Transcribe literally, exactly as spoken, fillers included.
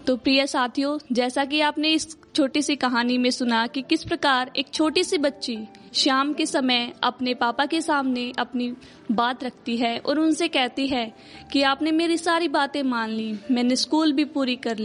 तो प्रिय साथियों, जैसा कि आपने इस छोटी सी कहानी में सुना कि किस प्रकार एक छोटी सी बच्ची शाम के समय अपने पापा के सामने अपनी बात रखती है और उनसे कहती है कि आपने मेरी सारी बातें मान ली, मैंने स्कूल भी पूरी कर ली,